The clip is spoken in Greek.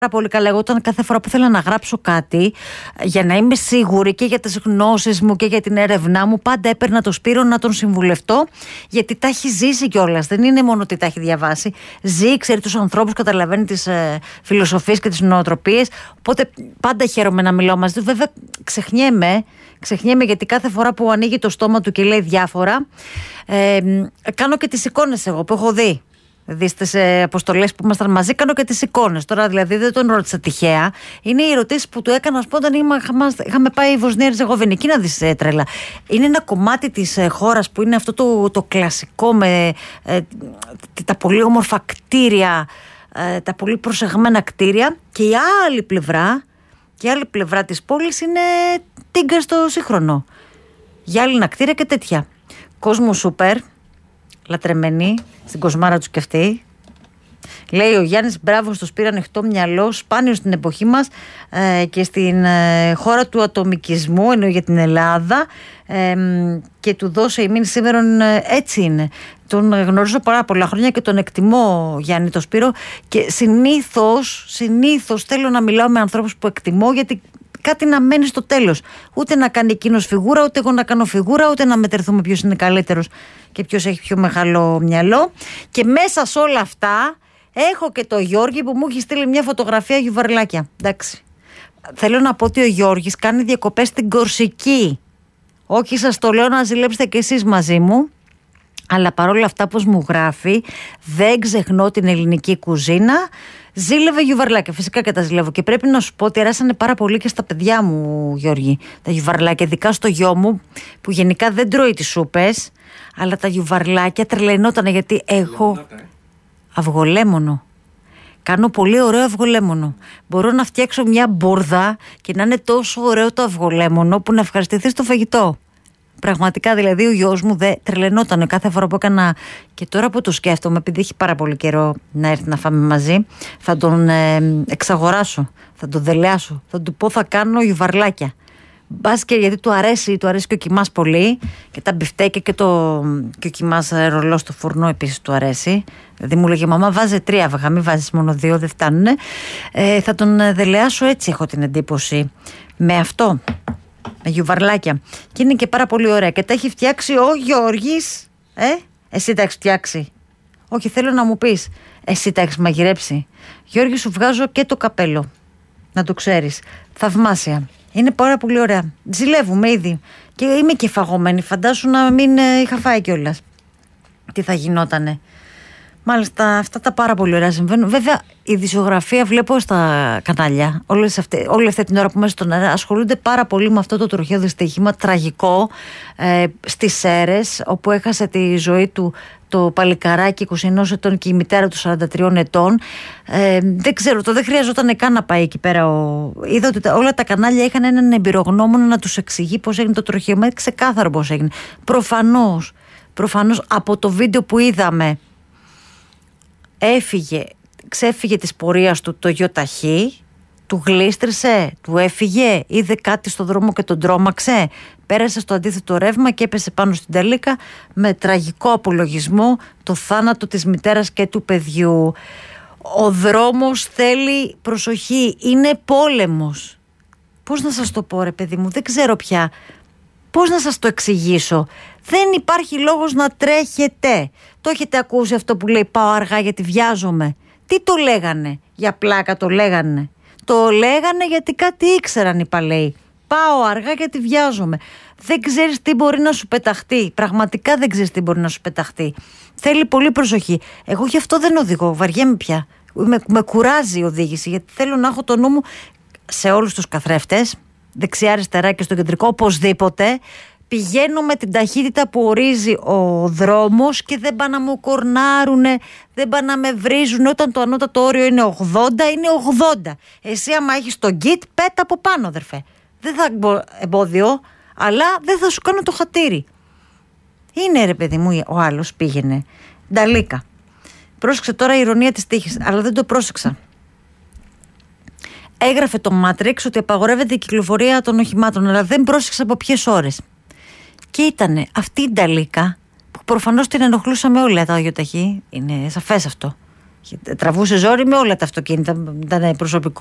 πολύ καλά. Εγώ όταν κάθε φορά που ήθελα να γράψω κάτι, για να είμαι σίγουρη και για τις γνώσεις μου και για την έρευνά μου, πάντα έπαιρνα το Σπύρο να τον συμβουλευτώ, γιατί τα έχει ζήσει κιόλας. Δεν είναι μόνο ότι τα έχει διαβάσει. Ζει, ξέρει τους ανθρώπους, καταλαβαίνει τις φιλοσοφίες και τις νοοτροπίες. Οπότε πάντα χαίρομαι να μιλάω μαζί του. Βέβαια, ξεχνιέμαι γιατί κάθε φορά που ανοίγει το στόμα του και λέει διάφορα, κάνω και τις εικόνες εγώ που έχω δει. Δηλαδή στις αποστολές που ήμασταν μαζί, κάνω και τις εικόνες. Τώρα δηλαδή δεν τον ρώτησα τυχαία. Είναι οι ερωτήσεις που του έκανα, όταν είχαμε πάει η Βοσνία Ερζεγοβίνη. Εκεί να δεις τρέλα. Είναι ένα κομμάτι της χώρας που είναι αυτό το κλασικό με τα πολύ όμορφα κτίρια, τα πολύ προσεγμένα κτίρια. Και η άλλη πλευρά της πόλης είναι τίγκα στο σύγχρονο. Γυάλινα κτίρια και τέτοια. Κόσμο σούπερ. Λατρεμένη, στην κοσμάρα του και αυτή. Λέει ο Γιάννης, μπράβο στο Σπύρο, ανοιχτό μυαλό, σπάνιο στην εποχή μας και στην χώρα του ατομικισμού, εννοεί για την Ελλάδα, και του δώσε η μήνυ σήμερα. Έτσι είναι. Τον γνωρίζω πάρα πολλά χρόνια και τον εκτιμώ, Γιάννη το Σπύρο, και συνήθως θέλω να μιλάω με ανθρώπους που εκτιμώ, γιατί κάτι να μένει στο τέλος. Ούτε να κάνει εκείνος φιγούρα, ούτε εγώ να κάνω φιγούρα, ούτε να μετερθούμε ποιος είναι καλύτερος και ποιος έχει πιο μεγάλο μυαλό. Και μέσα σε όλα αυτά έχω και το Γιώργη που μου έχει στείλει μια φωτογραφία γιουβαρλάκια. Εντάξει. Θέλω να πω ότι ο Γιώργης κάνει διακοπές στην Κορσική. Όχι, σας το λέω να ζηλέψετε κι εσείς μαζί μου. Αλλά παρόλα αυτά, πως μου γράφει, δεν ξεχνώ την ελληνική κουζίνα. Ζήλευε γιουβαρλάκια, φυσικά και τα ζηλεύω. Και πρέπει να σου πω ότι αρέσανε πάρα πολύ και στα παιδιά μου, Γιώργη, τα γιουβαρλάκια. Ειδικά στο γιο μου, που γενικά δεν τρώει τις σούπες, αλλά τα γιουβαρλάκια τρελαινότανε, γιατί έχω αυγολέμονο. Κάνω πολύ ωραίο αυγολέμονο. Μπορώ να φτιάξω μια μπουρδα και να είναι τόσο ωραίο το αυγολέμονο που να ευχαριστηθεί στο φαγητό. Πραγματικά, δηλαδή, ο γιος μου δεν τρελαινόταν κάθε φορά που έκανα. Και τώρα που το σκέφτομαι, επειδή έχει πάρα πολύ καιρό να έρθει να φάμε μαζί, θα τον εξαγοράσω, θα τον δελεάσω, θα του πω θα κάνω γιουβαρλάκια. Μπας και γιατί του αρέσει και ο κιμάς πολύ, και τα μπιφτέκια και ο κιμάς ρολό στο φουρνό επίσης του αρέσει. Δηλαδή μου λέγε, μαμά, βάζε 3 αυγά, μην βάζεις μόνο 2, δεν φτάνουνε. Θα τον δελεάσω, έτσι έχω την εντύπωση, με αυτό. Με γιουβαρλάκια. Και είναι και πάρα πολύ ωραία. Και τα έχει φτιάξει ο Γιώργης. Εσύ τα έχεις φτιάξει? Όχι, θέλω να μου πεις. Εσύ τα έχεις μαγειρέψει? Γιώργη, σου βγάζω και το καπέλο. Να το ξέρεις. Θαυμάσια. Είναι πάρα πολύ ωραία. Ζηλεύουμε ήδη. Και είμαι και φαγωμένη. Φαντάσου να μην είχα φάει κιόλας. Τι θα γινότανε. Μάλιστα, αυτά τα πάρα πολύ ωραία συμβαίνουν. Βέβαια, η ειδησιογραφία βλέπω στα κανάλια, όλη αυτή την ώρα που μέσα στον αέρα, ασχολούνται πάρα πολύ με αυτό το τροχαίο δυστύχημα τραγικό στις Σέρρες, όπου έχασε τη ζωή του το παλικαράκι 21 ετών και η μητέρα του 43 ετών. Δεν ξέρω, δεν χρειαζόταν καν να πάει εκεί πέρα. Είδα ότι όλα τα κανάλια είχαν έναν εμπειρογνώμονα να τους εξηγεί πώς έγινε το τροχαίο. Είναι ξεκάθαρο πώς έγινε. Προφανώς από το βίντεο που είδαμε, ξέφυγε της πορείας του το γιοταχή, του γλίστρισε, του έφυγε, είδε κάτι στο δρόμο και τον τρόμαξε, πέρασε στο αντίθετο ρεύμα και έπεσε πάνω στην τελίκα, με τραγικό απολογισμό το θάνατο της μητέρας και του παιδιού. Ο δρόμος θέλει προσοχή, είναι πόλεμος. Πώς να σας το πω, ρε παιδί μου, δεν ξέρω πια πώς να σας το εξηγήσω. Δεν υπάρχει λόγος να τρέχετε. Το έχετε ακούσει αυτό που λέει πάω αργά γιατί βιάζομαι? Τι το λέγανε? Για πλάκα το λέγανε? Το λέγανε γιατί κάτι ήξεραν οι παλαιοί. Πάω αργά γιατί βιάζομαι. Δεν ξέρεις τι μπορεί να σου πεταχτεί. Πραγματικά δεν ξέρεις τι μπορεί να σου πεταχτεί. Θέλει πολύ προσοχή. Εγώ γι' αυτό δεν οδηγώ. Βαριέμαι πια. Με κουράζει η οδήγηση, γιατί θέλω να έχω το νου μου σε όλους τους καθρέφτες, δεξιά, αριστερά και στο κεντρικό, οπωσδήποτε. Πηγαίνω με την ταχύτητα που ορίζει ο δρόμος και δεν πάνε να μου κορνάρουνε, δεν πάνε να με βρίζουν. Όταν το ανώτατο όριο είναι 80, είναι 80. Εσύ άμα έχεις τον γκίτ, πέτα από πάνω, αδερφέ. Δεν θα εμπόδιο, αλλά δεν θα σου κάνω το χατήρι. Είναι, ρε παιδί μου, ο άλλος πήγαινε νταλίκα. Πρόσεξε τώρα η ηρωνία της τύχης, αλλά δεν το πρόσεξα. Έγραφε το Matrix ότι απαγορεύεται η κυκλοφορία των οχημάτων, αλλά δεν πρόσεξα από ποιες ώρες. Και ήτανε αυτή η νταλίκα, που προφανώς την ενοχλούσαμε όλα τα γιοταχή, είναι σαφές αυτό. Τραβούσε ζόρι με όλα τα αυτοκίνητα. Ήταν προσωπικό